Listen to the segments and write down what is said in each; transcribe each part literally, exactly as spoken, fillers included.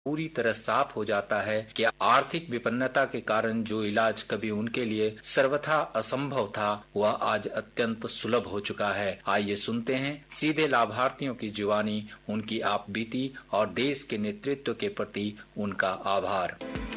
पूरी तरह साफ हो जाता है कि आर्थिक विपन्नता के कारण जो इलाज कभी उनके लिए सर्वथा असंभव था, वह आज अत्यंत सुलभ हो चुका है। आइए सुनते हैं सीधे लाभार्थियों की जुबानी, उनकी आपबीती और देश के नेतृत्व के प्रति उनका आभार।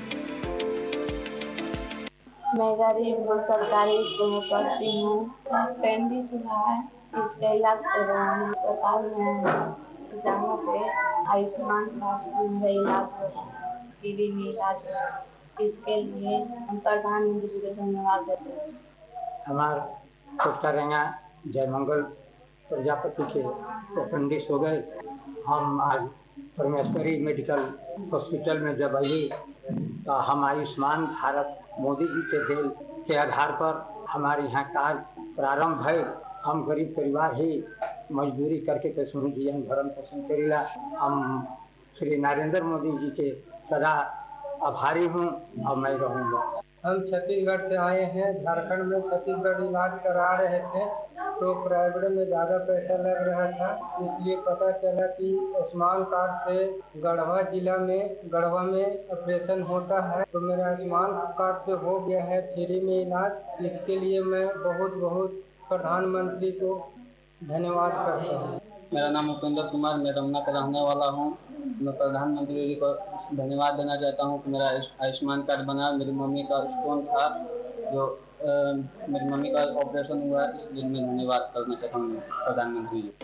मैं गरीब हूँ, सरकारी स्कूल में पढ़ती हूँ। अपेंडिक्स हुआ है, इसका इलाज कर रहा हूँ। अस्पताल में जहाँ पे आयुष्मान कार्ड से मेरा इलाज हो रहा है, फ्री में इलाज हो रहा है। इसके लिए हम प्रधानमंत्री जी को धन्यवाद देते हैं। हमार कोटरेंगा जयमंगल प्रजापति के अपेंडिक्स हो गए। हम आज परमेश्वरी मेडिकल हॉस्पिटल में जब आई तो हम आयुष्मान भारत मोदी जी के दिल के आधार पर हमारे यहाँ कार्ड प्रारंभ है। हम गरीब परिवार ही मजदूरी करके कैसे जीवन भरण पोषण करेला। हम श्री नरेंद्र मोदी जी के सदा आभारी हूँ और मैं रहूँगा। हम छत्तीसगढ़ से आए हैं। झारखंड में छत्तीसगढ़ इलाज करा रहे थे तो प्राइवेट में ज़्यादा पैसा लग रहा था, इसलिए पता चला कि आयुष्मान कार्ड से गढ़वा जिला में गढ़वा में ऑपरेशन होता है। तो मेरा आयुष्मान कार्ड से हो गया है फ्री में इलाज। इसके लिए मैं बहुत बहुत प्रधानमंत्री को धन्यवाद करता हूँ। मेरा नाम उपेंद्र कुमार, मैं रमना का रहने वाला हूँ। मैं प्रधानमंत्री जी को धन्यवाद देना चाहता हूँ कि मेरा आयुष्मान कार्ड बना। मेरी मम्मी का स्टोन था, जो आ, मेरी मम्मी का ऑपरेशन हुआ, इसलिए मैं धन्यवाद करना चाहता हूँ प्रधानमंत्री जी।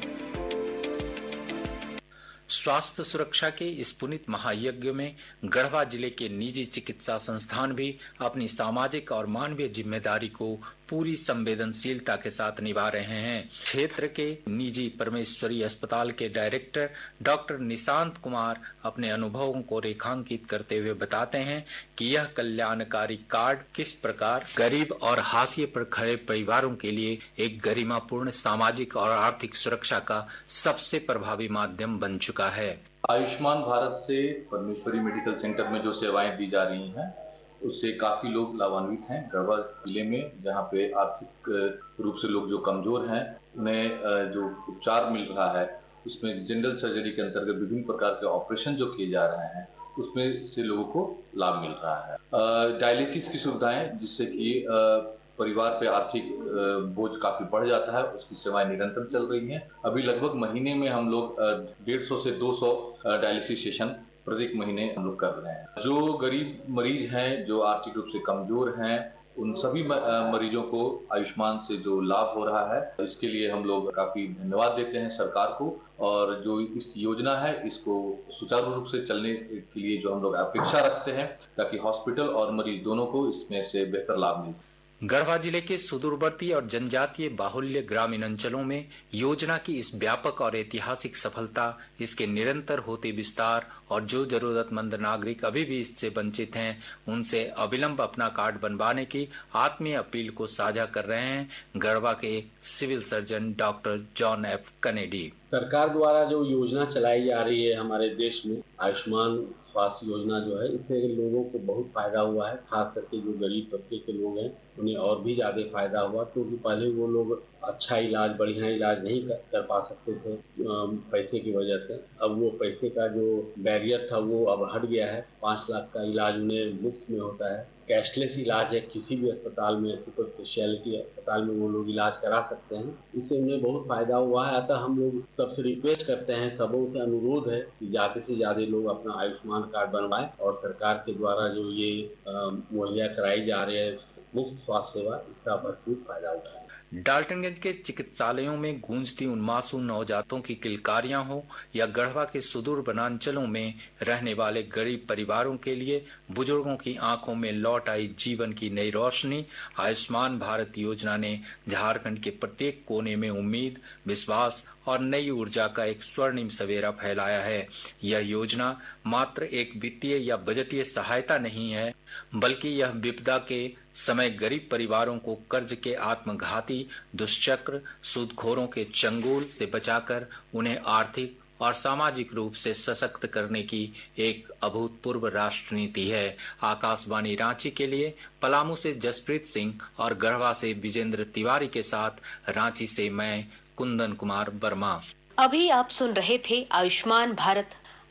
स्वास्थ्य सुरक्षा के इस पुनीत महायज्ञ में गढ़वा जिले के निजी चिकित्सा संस्थान भी अपनी सामाजिक और मानवीय जिम्मेदारी को पूरी संवेदनशीलता के साथ निभा रहे हैं। क्षेत्र के निजी परमेश्वरी अस्पताल के डायरेक्टर डॉक्टर निशांत कुमार अपने अनुभवों को रेखांकित करते हुए बताते हैं कि यह कल्याणकारी कार्ड किस प्रकार गरीब और हाशिए पर खड़े परिवारों के लिए एक गरिमापूर्ण सामाजिक और आर्थिक सुरक्षा का सबसे प्रभावी माध्यम बन चुका है। आयुष्मान भारत से परमेश्वरी मेडिकल सेंटर में जो सेवाएं दी जा रही हैं, उससे काफी लोग लाभान्वित हैं। गढ़वा जिले में जहाँ पे आर्थिक रूप से लोग जो कमजोर हैं, उन्हें जो उपचार मिल रहा है, उसमें जनरल सर्जरी के अंतर्गत विभिन्न प्रकार के ऑपरेशन जो किए जा रहे हैं, उसमें से लोगों को लाभ मिल रहा है। डायलिसिस की सुविधाएं, जिससे कि परिवार पे आर्थिक बोझ काफी बढ़ जाता है, उसकी सेवाएं निरंतर चल रही हैं। अभी लगभग महीने में हम लोग डेढ़ सौ से दो सौ डायलिसिस सेशन प्रत्येक महीने हम लोग कर रहे हैं। जो गरीब मरीज हैं, जो आर्थिक रूप से कमजोर हैं, उन सभी मरीजों को आयुष्मान से जो लाभ हो रहा है, इसके लिए हम लोग काफी धन्यवाद देते हैं सरकार को। और जो इस योजना है, इसको सुचारू रूप से चलने के लिए जो हम लोग अपेक्षा रखते हैं, ताकि हॉस्पिटल और मरीज दोनों को इसमें से बेहतर लाभ मिल सके। गढ़वा जिले के सुदूरवर्ती और जनजातीय बाहुल्य ग्रामीण अंचलों में योजना की इस व्यापक और ऐतिहासिक सफलता, इसके निरंतर होते विस्तार और जो जरूरतमंद नागरिक अभी भी इससे वंचित हैं, उनसे अविलंब अपना कार्ड बनवाने की आत्मीय अपील को साझा कर रहे हैं गढ़वा के civil surgeon doctor John F Kennedy. सरकार द्वारा जो योजना चलाई जा रही है हमारे देश में, आयुष्मान स्वास्थ्य योजना जो है, इससे लोगों को बहुत फायदा हुआ है। खास करके जो गरीब तबके के लोग हैं, उन्हें और भी ज्यादा फायदा हुआ, क्योंकि पहले वो लोग अच्छा इलाज, बढ़िया इलाज नहीं कर पा सकते थे पैसे की वजह से। अब वो पैसे का जो बैरियर था वो अब हट गया है। पाँच लाख का इलाज उन्हें मुफ्त में होता है। कैशलेस इलाज है, किसी भी अस्पताल में, सुपर स्पेशलिटी अस्पताल में वो लोग इलाज करा सकते हैं। इससे उन्हें बहुत फायदा हुआ है। अतः हम लोग सबसे रिक्वेस्ट करते हैं, सबों से अनुरोध है कि ज़्यादा से ज़्यादा लोग अपना आयुष्मान कार्ड बनवाएं और सरकार के द्वारा जो ये मुहैया कराई जा रही है मुफ्त स्वास्थ्य सेवा, इसका भरपूर फायदा उठाएं। डाल्टनगंज के चिकित्सालयों में गूंजती उन मासूम नवजातों की किलकारियां हो या गढ़वा के सुदूर वनांचलों में रहने वाले गरीब परिवारों के लिए बुजुर्गों की आंखों में लौट आई जीवन की नई रोशनी, आयुष्मान भारत योजना ने झारखंड के प्रत्येक कोने में उम्मीद, विश्वास और नई ऊर्जा का एक स्वर्णिम सवेरा फैलाया है। यह योजना मात्र एक वित्तीय या बजटीय सहायता नहीं है, बल्कि यह विपदा के समय गरीब परिवारों को कर्ज के आत्मघाती दुष्चक्र, सूदखोरों के चंगुल से बचाकर उन्हें आर्थिक और सामाजिक रूप से सशक्त करने की एक अभूतपूर्व राष्ट्र नीति है। आकाशवाणी रांची के लिए पलामू से जसप्रीत सिंह और गढ़वा से विजेंद्र तिवारी के साथ रांची से मैं कुंदन कुमार वर्मा। अभी आप सुन रहे थे आयुष्मान भारत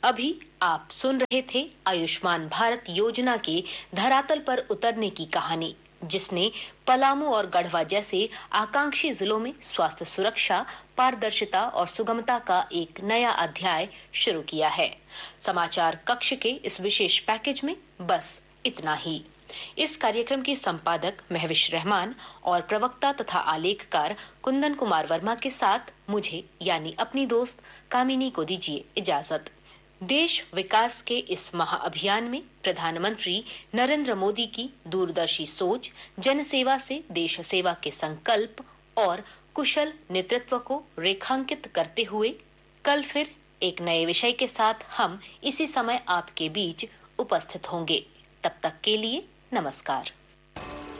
अभी आप सुन रहे थे आयुष्मान भारत योजना के धरातल पर उतरने की कहानी, जिसने पलामू और गढ़वा जैसे आकांक्षी जिलों में स्वास्थ्य सुरक्षा, पारदर्शिता और सुगमता का एक नया अध्याय शुरू किया है। समाचार कक्ष के इस विशेष पैकेज में बस इतना ही। इस कार्यक्रम की संपादक महविश रहमान और प्रवक्ता तथा आलेखकार कुंदन कुमार वर्मा के साथ मुझे यानी अपनी दोस्त कामिनी को दीजिए इजाजत। देश विकास के इस महाअभियान में प्रधानमंत्री नरेंद्र मोदी की दूरदर्शी सोच, जनसेवा से देश सेवा के संकल्प और कुशल नेतृत्व को रेखांकित करते हुए कल फिर एक नए विषय के साथ हम इसी समय आपके बीच उपस्थित होंगे। तब तक के लिए नमस्कार।